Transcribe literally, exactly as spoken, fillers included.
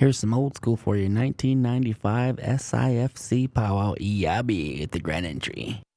Here's some old school for you. nineteen ninety-five S I F C Powwow Yabi at the grand entry.